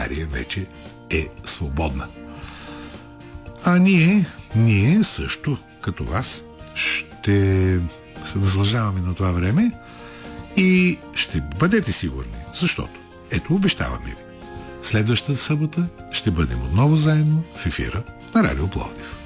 България вече е свободна. А ние също, като вас, ще се наслаждаваме на това време и ще бъдете сигурни, защото, ето, обещаваме ви, следващата събота ще бъдем отново заедно в ефира на Радио Пловдив.